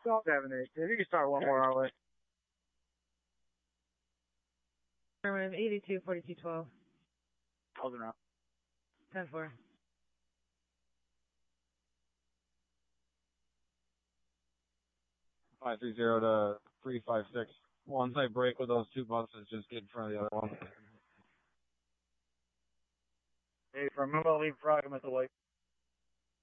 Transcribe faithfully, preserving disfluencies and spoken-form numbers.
Seven eight. If you can start one more our way. Affirmative, eighty-two, forty-two, twelve. Thousand round. ten four. Five three zero to three five six. Once I break with those two buses, just get in front of the other one. Hey, from Mumbo, leave frog, I'm at the white.